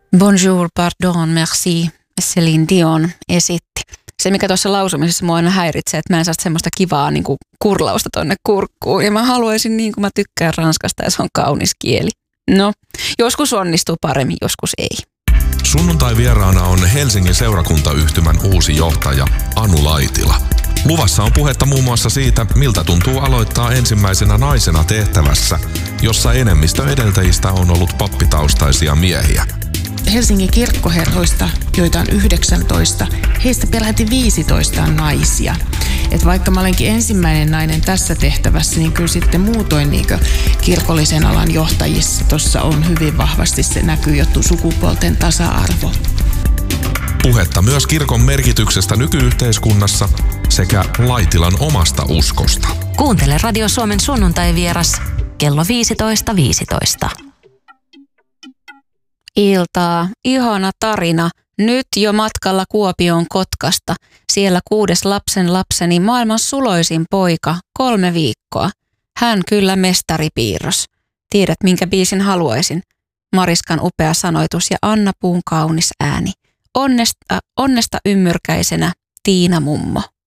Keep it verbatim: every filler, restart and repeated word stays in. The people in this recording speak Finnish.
Bonjour, pardon, merci, Céline Dion esitti. Se, mikä tuossa lausumisessa mua aina häiritsee, että mä en saa semmoista kivaa niin kuin kurlausta tonne kurkkuun. Ja mä haluaisin niin kuin mä tykkään ranskasta ja se on kaunis kieli. No, joskus onnistuu paremmin, joskus ei. Sunnuntai vieraana on Helsingin seurakuntayhtymän uusi johtaja Anu Laitila. Luvassa on puhetta muun muassa siitä, miltä tuntuu aloittaa ensimmäisenä naisena tehtävässä, jossa enemmistö edeltäjistä on ollut pappitaustaisia miehiä. Helsingin kirkkoherroista, joita on yhdeksäntoista, heistä peräti viisitoista on naisia. Et vaikka mä olenkin ensimmäinen nainen tässä tehtävässä, niin kyllä sitten muutoin niin kirkollisen alan johtajissa tuossa on hyvin vahvasti se näkyy jo sukupuolten tasa-arvo. Puhetta myös kirkon merkityksestä nykyyhteiskunnassa sekä Laitilan omasta uskosta. Kuuntele Radio Suomen sunnuntai-vieras kello viisitoista viisitoista. Iltaa. Ihana tarina. Nyt jo matkalla Kuopioon Kotkasta. Siellä kuudes lapsen lapseni, maailman suloisin poika, kolme viikkoa. Hän kyllä mestaripiirros. Tiedät, minkä biisin haluaisin. Mariskan upea sanoitus ja Anna Puun kaunis ääni. Onnesta, onnesta ymmyrkäisenä Tiina mummo.